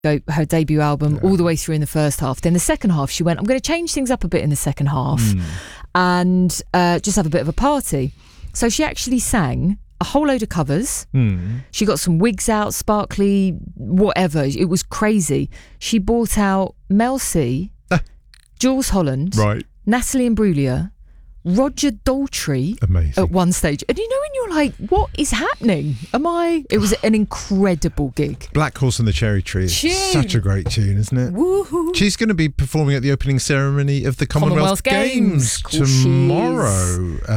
her debut album, all the way through in the first half. Then the second half, she went, I'm going to change things up a bit in the second half and just have a bit of a party. So she actually sang a whole load of covers. She got some wigs out, sparkly, whatever. It was crazy. She brought out Mel C, Jules Holland, Natalie Imbruglia, Roger Daltrey. Amazing. At one stage. And you know when you're like, what is happening? It was an incredible gig. Black Horse and the Cherry Tree is such a great tune, isn't it? Woohoo. She's going to be performing at the opening ceremony of the Commonwealth Games tomorrow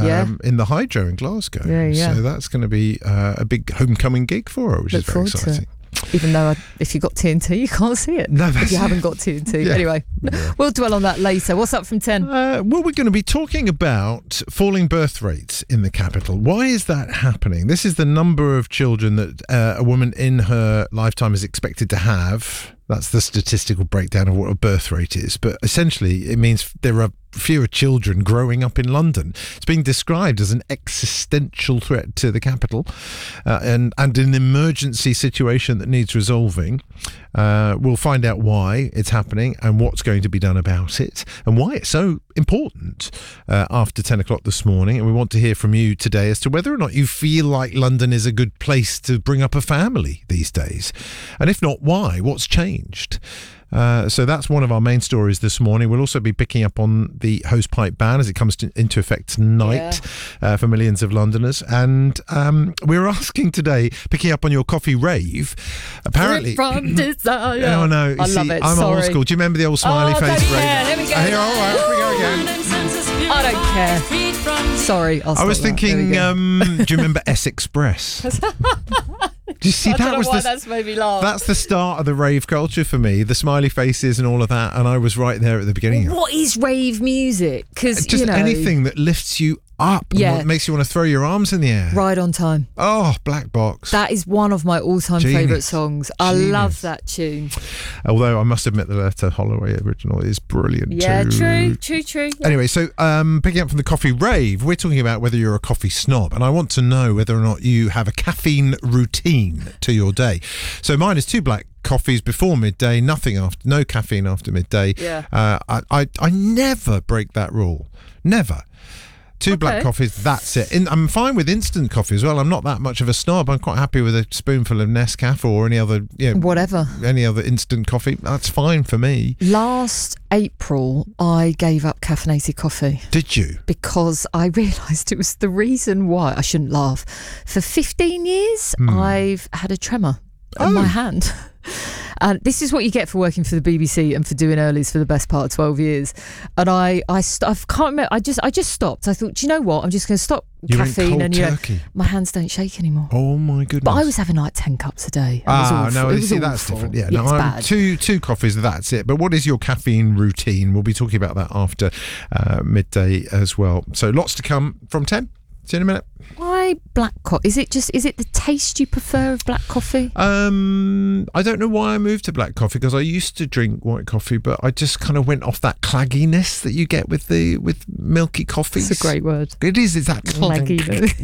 in the Hydro in Glasgow. So that's going to be a big homecoming gig for her, which is very exciting. Even though if you've got TNT, you can't see it. No, if you haven't got TNT. Anyway, we'll dwell on that later. What's up from 10? Well, we're going to be talking about falling birth rates in the capital. Why is that happening? This is the number of children that a woman in her lifetime is expected to have. That's the statistical breakdown of what a birth rate is. But essentially, it means there are fewer children growing up in London. It's being described as an existential threat to the capital and an emergency situation that needs resolving. We'll find out why it's happening and what's going to be done about it and why it's so important after 10 o'clock this morning. And we want to hear from you today as to whether or not you feel like London is a good place to bring up a family these days. And if not, why? What's changed? So that's one of our main stories this morning. We'll also be picking up on the hosepipe ban as it comes into effect tonight for millions of Londoners. And we're asking today, picking up on your coffee rave, apparently... From desire. Oh, no. I love it. I'm old school. Do you remember the old smiley face rave? Here we go. Here, all right, here we go again. I don't care. Sorry, I was thinking, do you remember S Express? Do you see, that's made me laugh. That's the start of the rave culture for me, the smiley faces and all of that, and I was right there at the beginning. What is rave music? Because just anything that lifts you up and makes you want to throw your arms in the air. Ride on Time. Oh, Black Box. That is one of my all-time favourite songs. I love that tune. Although I must admit the Letter Holloway original is brilliant too. True. Yeah. Anyway, so picking up from the coffee rave, we're talking about whether you're a coffee snob, and I want to know whether or not you have a caffeine routine to your day. So mine is 2 black coffees before midday, no caffeine after midday. I never break that rule. Never. 2 black coffees, that's it. I'm fine with instant coffee as well. I'm not that much of a snob. I'm quite happy with a spoonful of Nescafe or any other, any other instant coffee. That's fine for me. Last April, I gave up caffeinated coffee. Did you? Because I realised it was the reason why. I shouldn't laugh. For 15 years, I've had a tremor in my hand. And this is what you get for working for the BBC and for doing earlies for the best part of 12 years. And I can't remember. I just stopped. I thought, do you know what? I'm just going to stop caffeine, and my hands don't shake anymore. Oh my goodness! But I was having like 10 cups a day. That's different. Yeah, no, I'm two coffees. That's it. But what is your caffeine routine? We'll be talking about that after midday as well. So lots to come from 10. See you in a minute. Why black coffee? Is it the taste you prefer of black coffee? I don't know why I moved to black coffee, because I used to drink white coffee, but I just kind of went off that clagginess that you get with milky coffees. It's a great word. It is. It's that clagginess.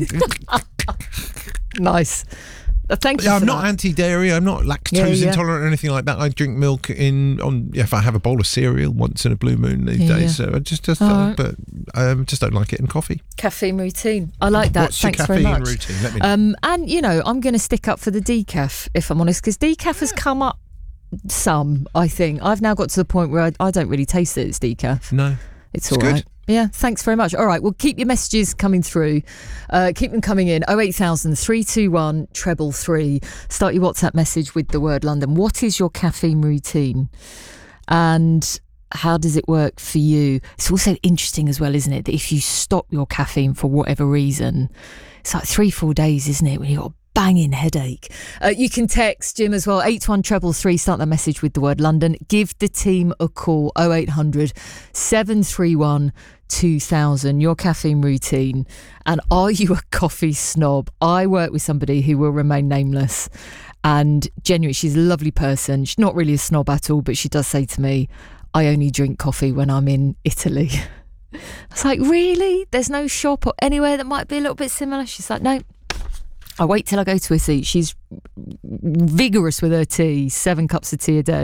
Nice. Thank you. I'm not anti-dairy. I'm not lactose intolerant or anything like that. I drink milk if I have a bowl of cereal once in a blue moon these days. So I just don't like it in coffee. Caffeine routine. I like that. What's your caffeine routine? Let me know. And I'm going to stick up for the decaf, if I'm honest, because decaf has come up some. I think I've now got to the point where I don't really taste it. It's decaf. No, it's all right. Yeah, thanks very much. All right, well, keep your messages coming through. Keep them coming in. 08000 321 333. Start your WhatsApp message with the word London. What is your caffeine routine? And how does it work for you? It's also interesting as well, isn't it, that if you stop your caffeine for whatever reason, it's like 3-4 days, isn't it, when you've got a banging headache. You can text Jim as well, 81333. Start that message with the word London. Give the team a call, 0800 731 2000. Your caffeine routine. And are you a coffee snob? I work with somebody who will remain nameless, and genuinely, she's a lovely person. She's not really a snob at all, but she does say to me, I only drink coffee when I'm in Italy. I was like, really? There's no shop or anywhere that might be a little bit similar? She's like, no. I wait till I go to her seat. She's vigorous with her tea, 7 cups of tea a day.